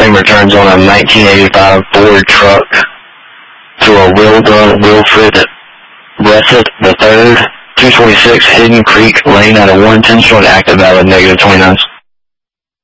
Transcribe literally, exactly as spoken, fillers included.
frame returns on a nineteen eighty-five Ford truck to a Wilda Wilfred Bressett the third, two twenty-six Hidden Creek Lane out of Warrenton, showing active valid negative twenty-nines.